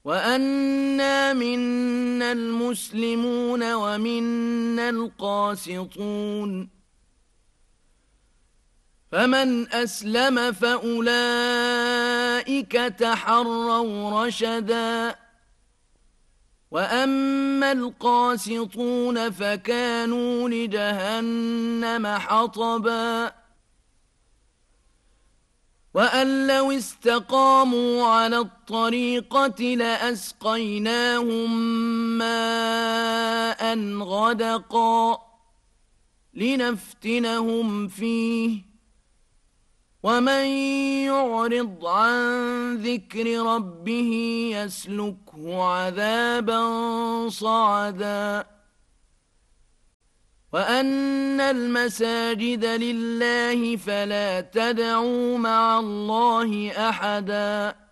وأنا منا المسلمون ومنا القاسطون فمن أسلم فأولئك تحروا رشدا وأما القاسطون فكانوا لجهنم حطبا وأن لو استقاموا على الطريقة لأسقيناهم ماء غدقا لنفتنهم فيه ومن يعرض عن ذكر ربه يسلكه عذابا صعدا وأن المساجد لله فلا تدعوا مع الله أحدا